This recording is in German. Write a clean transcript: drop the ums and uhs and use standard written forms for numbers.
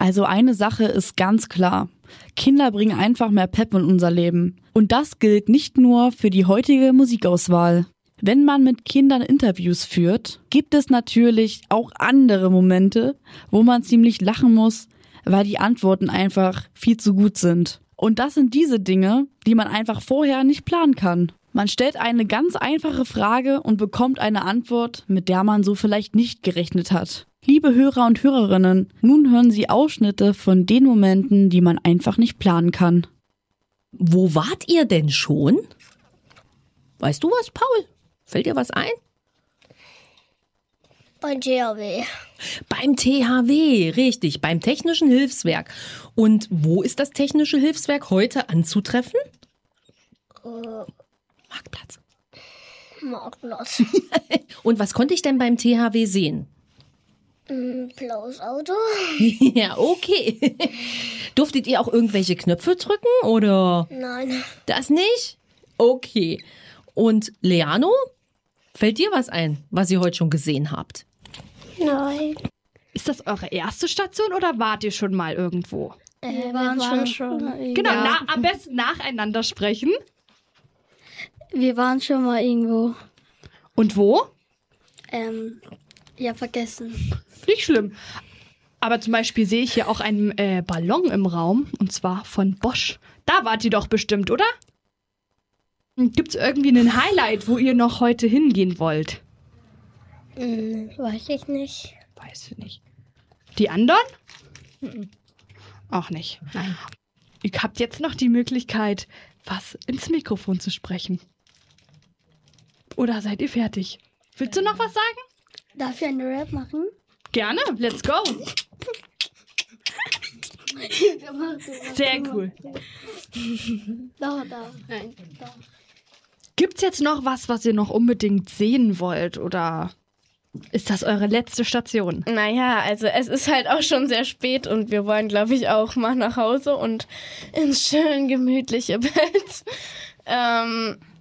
Also eine Sache ist ganz klar. Kinder bringen einfach mehr Pep in unser Leben. Und das gilt nicht nur für die heutige Musikauswahl. Wenn man mit Kindern Interviews führt, gibt es natürlich auch andere Momente, wo man ziemlich lachen muss, weil die Antworten einfach viel zu gut sind. Und das sind diese Dinge, die man einfach vorher nicht planen kann. Man stellt eine ganz einfache Frage und bekommt eine Antwort, mit der man so vielleicht nicht gerechnet hat. Liebe Hörer und Hörerinnen, nun hören Sie Ausschnitte von den Momenten, die man einfach nicht planen kann. Wo wart ihr denn schon? Weißt du was, Paul? Fällt dir was ein? Beim THW. Beim THW, richtig, beim Technischen Hilfswerk. Und wo ist das Technische Hilfswerk heute anzutreffen? Marktplatz. Marktplatz. Und was konnte ich denn beim THW sehen? Blaues Auto. Ja, okay. Durftet ihr auch irgendwelche Knöpfe drücken oder? Nein. Das nicht? Okay. Und Leano? Fällt dir was ein, was ihr heute schon gesehen habt? Nein. Ist das eure erste Station oder wart ihr schon mal irgendwo? Wir waren schon. Genau, Ja. am besten nacheinander sprechen. Wir waren schon mal irgendwo. Und wo? Ja, vergessen. Nicht schlimm. Aber zum Beispiel sehe ich hier auch einen Ballon im Raum, und zwar von Bosch. Da wart ihr doch bestimmt, oder? Gibt es irgendwie einen Highlight, wo ihr noch heute hingehen wollt? Weiß ich nicht. Weiß ich nicht. Die anderen? Auch nicht. Nein. Ihr habt jetzt noch die Möglichkeit, was ins Mikrofon zu sprechen. Oder seid ihr fertig? Willst du noch was sagen? Darf ich einen Rap machen? Gerne, let's go. Sehr cool. Da. Nein, da. Gibt's jetzt noch was ihr noch unbedingt sehen wollt? Oder ist das eure letzte Station? Naja, also es ist halt auch schon sehr spät und wir wollen, glaube ich, auch mal nach Hause und ins schön gemütliche Bett.